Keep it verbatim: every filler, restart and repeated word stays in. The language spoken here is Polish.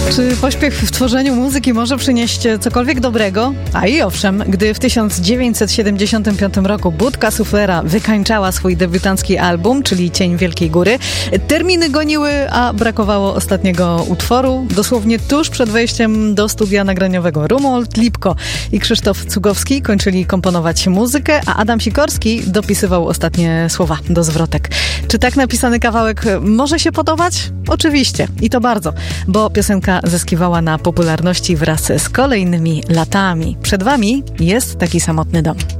Czy pośpiech w tworzeniu muzyki może przynieść cokolwiek dobrego? A i owszem, gdy w tysiąc dziewięćset siedemdziesiątym piątym roku Budka Suflera wykańczała swój debiutancki album, czyli Cień Wielkiej Góry, terminy goniły, a brakowało ostatniego utworu. Dosłownie tuż przed wejściem do studia nagraniowego Romuald Lipko i Krzysztof Cugowski kończyli komponować muzykę, a Adam Sikorski dopisywał ostatnie słowa do zwrotek. Czy tak napisany kawałek może się podobać? Oczywiście. I to bardzo, bo piosenka zyskiwała na popularności wraz z kolejnymi latami. Przed wami jest taki samotny dom.